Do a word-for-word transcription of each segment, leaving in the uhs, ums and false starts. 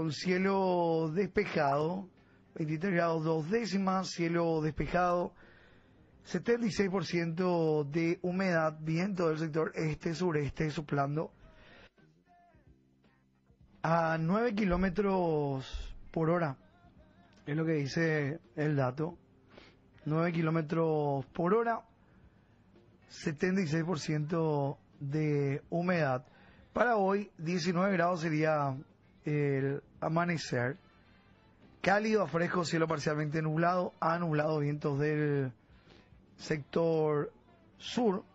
con cielo despejado, veintitrés grados dos décimas, cielo despejado, setenta y seis por ciento de humedad, viento del sector este-sureste soplando a nueve kilómetros por hora, es lo que dice el dato, nueve kilómetros por hora, setenta y seis por ciento de humedad. Para hoy, diecinueve grados sería el amanecer, cálido a fresco, cielo parcialmente nublado, a nublado, vientos del sector sur.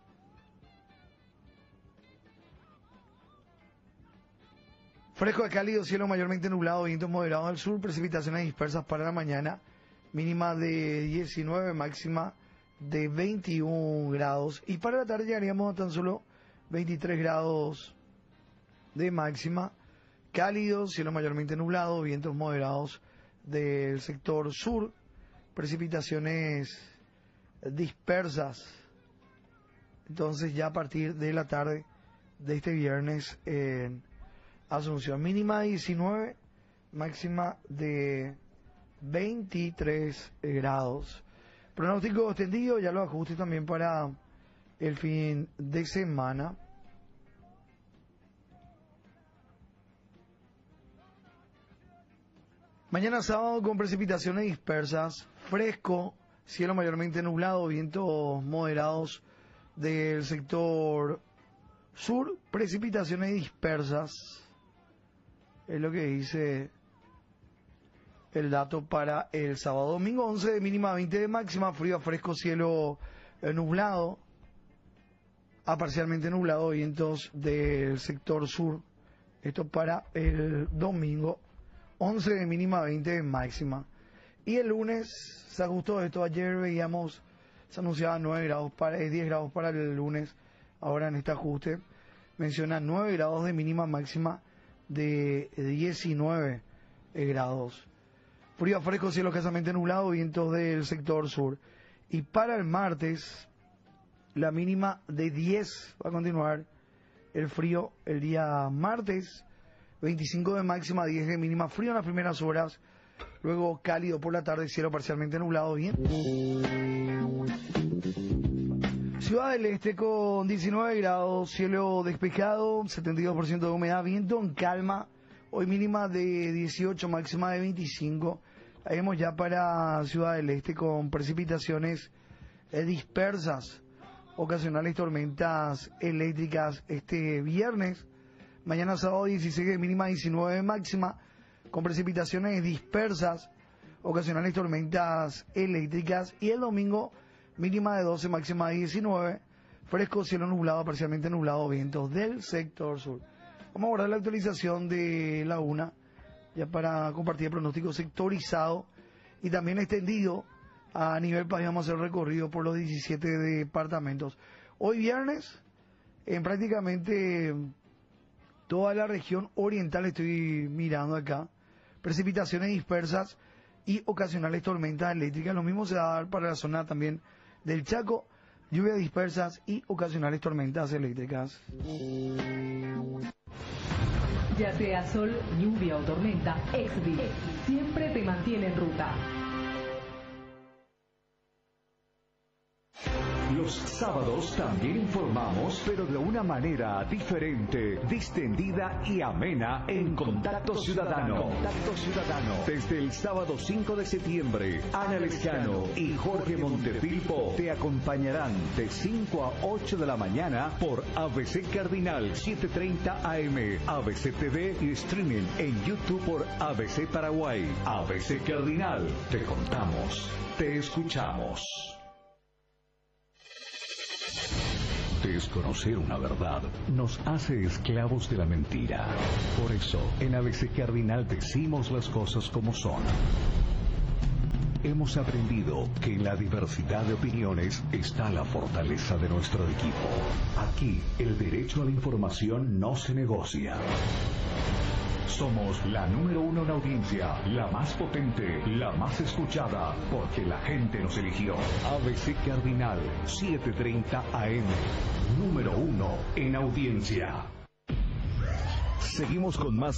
Fresco a cálido, cielo mayormente nublado, vientos moderados al sur, precipitaciones dispersas para la mañana, mínima de diecinueve, máxima de veintiún grados. Y para la tarde llegaríamos a tan solo veintitrés grados de máxima, cálido, cielo mayormente nublado, vientos moderados del sector sur, precipitaciones dispersas. Entonces ya a partir de la tarde de este viernes en Asunción, mínima de diecinueve, máxima de veintitrés grados. Pronóstico extendido, ya lo ajusté también para el fin de semana. Mañana sábado con precipitaciones dispersas, fresco, cielo mayormente nublado, vientos moderados del sector sur, precipitaciones dispersas, es lo que dice el dato para el sábado. Domingo once de mínima, veinte de máxima, frío a fresco, cielo eh, nublado, a parcialmente nublado, vientos del sector sur, esto para el domingo. once de mínima, veinte de máxima. Y el lunes se ajustó esto. Ayer veíamos, se anunciaba nueve grados para, eh, diez grados para el lunes. Ahora en este ajuste menciona nueve grados de mínima, máxima de diecinueve grados. Frío a fresco, cielo escasamente nublado, vientos del sector sur. Y para el martes, la mínima de diez va a continuar el frío el día martes. veinticinco de máxima, diez de mínima, frío en las primeras horas, luego cálido por la tarde, cielo parcialmente nublado, bien. Ciudad del Este con diecinueve grados, cielo despejado, setenta y dos por ciento de humedad, viento en calma, hoy mínima de dieciocho, máxima de veinticinco. Ahí vemos ya para Ciudad del Este con precipitaciones eh, dispersas, ocasionales tormentas eléctricas este viernes. Mañana sábado dieciséis de mínima, diecinueve de máxima, con precipitaciones dispersas, ocasionales tormentas eléctricas. Y el domingo mínima de doce, máxima de diecinueve, fresco, cielo nublado, parcialmente nublado, vientos del sector sur. Vamos a guardar la actualización de la una, ya para compartir el pronóstico sectorizado y también extendido a nivel país. Vamos a hacer recorrido por los diecisiete departamentos. Hoy viernes, en prácticamente toda la región oriental, estoy mirando acá, precipitaciones dispersas y ocasionales tormentas eléctricas. Lo mismo se va a dar para la zona también del Chaco, lluvias dispersas y ocasionales tormentas eléctricas. Ya sea sol, lluvia o tormenta, Exvi siempre te mantiene en ruta. Los sábados también informamos, pero de una manera diferente, distendida y amena en Contacto Ciudadano. Contacto Ciudadano. Desde el sábado cinco de septiembre, Ana Lescano y Jorge Montefilpo te acompañarán de cinco a ocho de la mañana por A B C Cardinal setecientos treinta A M, A B C T V y streaming en YouTube por A B C Paraguay. A B C Cardinal, te contamos, te escuchamos. Desconocer una verdad nos hace esclavos de la mentira. Por eso, en A B C Cardinal decimos las cosas como son. Hemos aprendido que en la diversidad de opiniones está la fortaleza de nuestro equipo. Aquí, el derecho a la información no se negocia. Somos la número uno en audiencia, la más potente, la más escuchada, porque la gente nos eligió. A B C Cardinal setecientos treinta A M, número uno en audiencia. Seguimos con más